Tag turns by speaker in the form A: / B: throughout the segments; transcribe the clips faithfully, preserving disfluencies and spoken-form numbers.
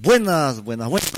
A: Buenas, buenas, buenas.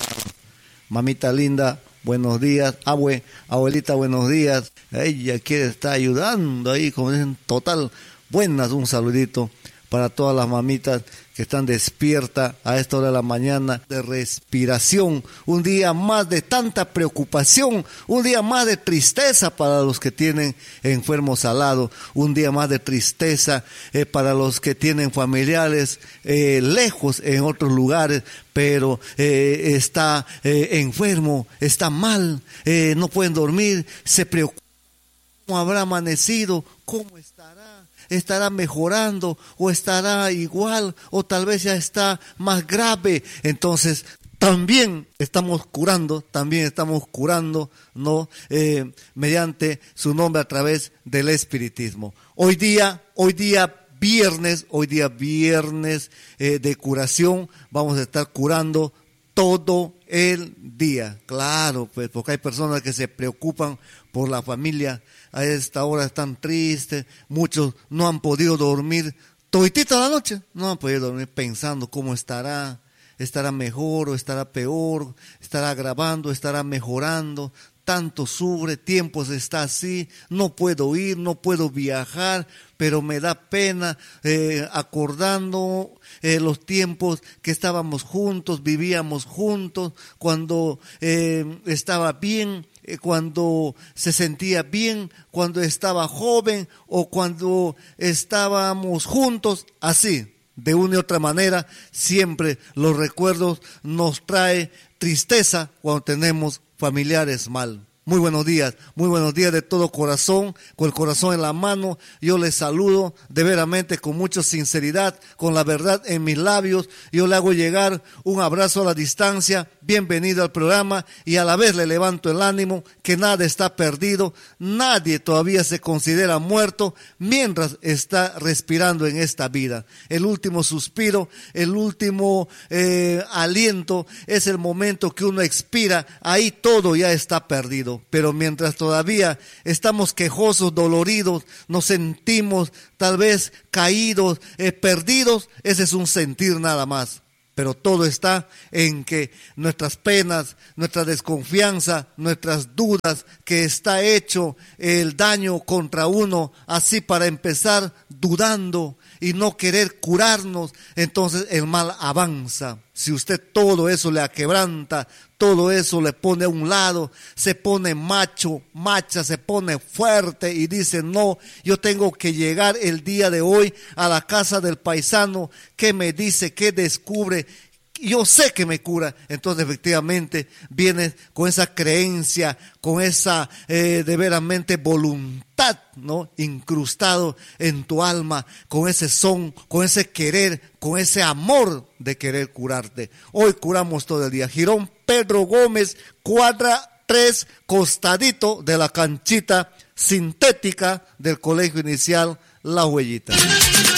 A: Mamita linda, buenos días. Abue, abuelita, buenos días. Ella quiere estar ayudando ahí, como dicen, total. Buenas, un saludito para todas las mamitas que están despiertas a esta hora de la mañana, de respiración, un día más de tanta preocupación, un día más de tristeza para los que tienen enfermos al lado, un día más de tristeza eh, para los que tienen familiares eh, lejos en otros lugares, pero eh, está eh, enfermo, está mal, eh, no pueden dormir, se preocupan. ¿Cómo habrá amanecido? ¿Cómo estará? ¿Estará mejorando o estará igual o tal vez ya está más grave? Entonces también estamos curando, también estamos curando, ¿no? Eh, mediante su nombre a través del espiritismo. Hoy día, hoy día viernes, hoy día viernes eh, de curación, vamos a estar curando todo el día, claro, pues porque hay personas que se preocupan por la familia, a esta hora están tristes, muchos no han podido dormir toditita la noche, no han podido dormir pensando cómo estará, estará mejor o estará peor, estará agravando, estará mejorando, tanto sufre, tiempos está así, no puedo ir, no puedo viajar, pero me da pena eh, acordando eh, los tiempos que estábamos juntos, vivíamos juntos, cuando eh, estaba bien, eh, cuando se sentía bien, cuando estaba joven o cuando estábamos juntos, así. De una u otra manera, siempre los recuerdos nos trae tristeza cuando tenemos familiares mal. Muy buenos días, muy buenos días de todo corazón, con el corazón en la mano. Yo les saludo de veramente con mucha sinceridad, con la verdad en mis labios. Yo le hago llegar un abrazo a la distancia, bienvenido al programa y a la vez le levanto el ánimo que nada está perdido, nadie todavía se considera muerto mientras está respirando en esta vida. El último suspiro, el último eh, aliento es el momento que uno expira, ahí todo ya está perdido. Pero mientras todavía estamos quejosos, doloridos, nos sentimos tal vez caídos, eh, perdidos, ese es un sentir nada más. Pero todo está en que nuestras penas, nuestra desconfianza, nuestras dudas, que está hecho el daño contra uno, así para empezar dudando y no querer curarnos, entonces el mal avanza. Si usted todo eso le aquebranta, todo eso le pone a un lado, se pone macho, macha, se pone fuerte y dice, no, yo tengo que llegar el día de hoy a la casa del paisano que me dice, que descubre, yo sé que me cura. Entonces efectivamente viene con esa creencia, con esa eh, de veramente voluntad, ¿no? Incrustado en tu alma, con ese son, con ese querer, con ese amor de querer curarte. Hoy curamos todo el día. Girón Pedro Gómez, cuadra tres, costadito de la canchita sintética del Colegio Inicial La Huellita.